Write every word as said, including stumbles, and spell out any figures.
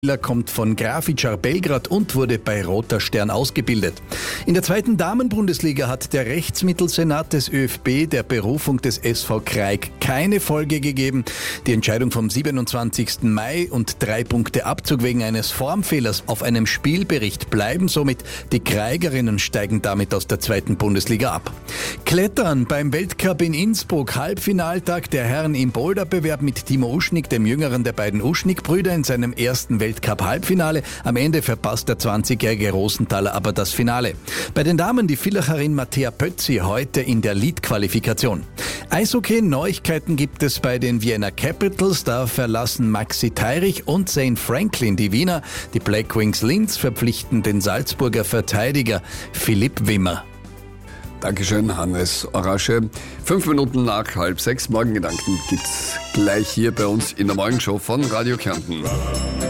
Er kommt von Grafičar Belgrad und wurde bei Roter Stern ausgebildet. In der zweiten Damenbundesliga hat der Rechtsmittelsenat des ÖFB der Berufung des S V Kraig keine Folge gegeben. Die Entscheidung vom siebenundzwanzigsten Mai und drei Punkte Abzug wegen eines Formfehlers auf einem Spielbericht bleiben somit. Die Kraigerinnen steigen damit aus der zweiten Bundesliga ab. Klettern beim Weltcup in Innsbruck, Halbfinaltag der Herren im Boulderbewerb mit Timo Uschnik, dem jüngeren der beiden Uschnik-Brüder, in seinem ersten Weltcup Weltcup-Halbfinale. Am Ende verpasst der zwanzigjährige Rosenthaler aber das Finale. Bei den Damen die Villacherin Mattea Pötzi heute in der Lead-Qualifikation. Eishockey-Neuigkeiten gibt es bei den Vienna Capitals. Da verlassen Maxi Teirich und Zane Franklin die Wiener. Die Black Wings Linz verpflichten den Salzburger Verteidiger Philipp Wimmer. Dankeschön, Hannes Orasche. Fünf Minuten nach halb sechs. Morgengedanken gibt's gleich hier bei uns in der Morgenshow von Radio Kärnten.